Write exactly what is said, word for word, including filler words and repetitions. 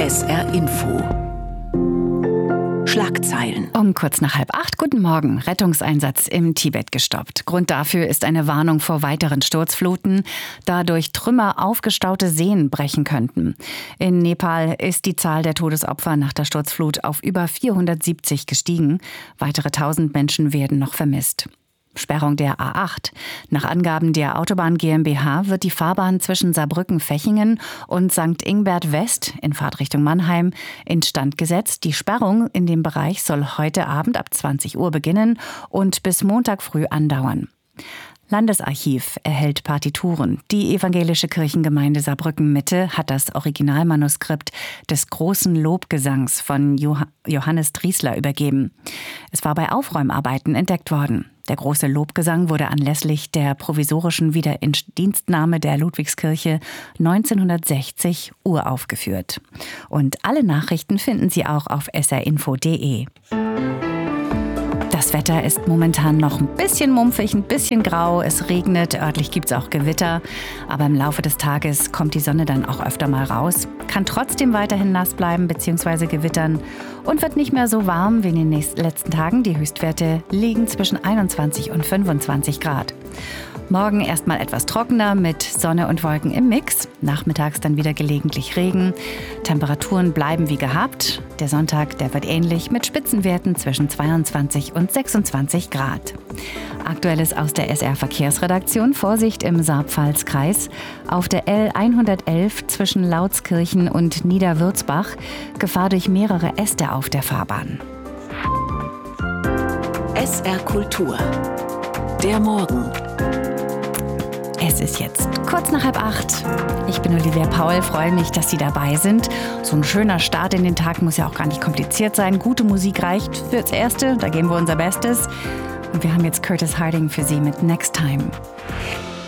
S R Info. Schlagzeilen. Um kurz nach halb acht, guten Morgen. Rettungseinsatz im Tibet gestoppt. Grund dafür ist eine Warnung vor weiteren Sturzfluten, da durch Trümmer aufgestaute Seen brechen könnten. In Nepal ist die Zahl der Todesopfer nach der Sturzflut auf über vierhundertsiebzig gestiegen. Weitere tausend Menschen werden noch vermisst. Sperrung der A acht. Nach Angaben der Autobahn GmbH wird die Fahrbahn zwischen Saarbrücken-Fechingen und Sankt Ingbert West in Fahrtrichtung Mannheim instand gesetzt. Die Sperrung in dem Bereich soll heute Abend ab zwanzig Uhr beginnen und bis Montag früh andauern. Landesarchiv erhält Partituren. Die evangelische Kirchengemeinde Saarbrücken-Mitte hat das Originalmanuskript des großen Lobgesangs von Johannes Driesler übergeben. Es war bei Aufräumarbeiten entdeckt worden. Der große Lobgesang wurde anlässlich der provisorischen Wiederindienstnahme der Ludwigskirche neunzehnhundertsechzig uraufgeführt. Und alle Nachrichten finden Sie auch auf s r info punkt d e. Das Wetter ist momentan noch ein bisschen mumpfig, ein bisschen grau. Es regnet, örtlich gibt es auch Gewitter. Aber im Laufe des Tages kommt die Sonne dann auch öfter mal raus. Kann trotzdem weiterhin nass bleiben bzw. gewittern und wird nicht mehr so warm wie in den nächsten, letzten Tagen. Die Höchstwerte liegen zwischen einundzwanzig und fünfundzwanzig Grad. Morgen erstmal etwas trockener mit Sonne und Wolken im Mix. Nachmittags dann wieder gelegentlich Regen. Temperaturen bleiben wie gehabt. Der Sonntag, der wird ähnlich mit Spitzenwerten zwischen zweiundzwanzig und sechsundzwanzig Grad. Aktuelles aus der S R-Verkehrsredaktion. Vorsicht im Saarpfalz-Kreis. Auf der L hundertelf zwischen Lautskirchen und Niederwürzbach. Gefahr durch mehrere Äste auf der Fahrbahn. S R Kultur. Der Morgen. Es ist jetzt kurz nach halb acht. Ich bin Olivia Paul, freue mich, dass Sie dabei sind. So ein schöner Start in den Tag muss ja auch gar nicht kompliziert sein. Gute Musik reicht fürs Erste, da geben wir unser Bestes. Und wir haben jetzt Curtis Harding für Sie mit Next Time.